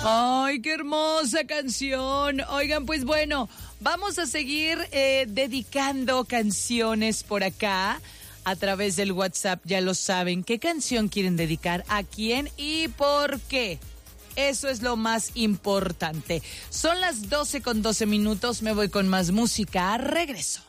Ay, qué hermosa canción. Oigan, pues bueno, vamos a seguir dedicando canciones por acá a través del WhatsApp. Ya lo saben, ¿qué canción quieren dedicar a quién y por qué? Eso es lo más importante. Son las 12:12. Me voy con más música. Regreso.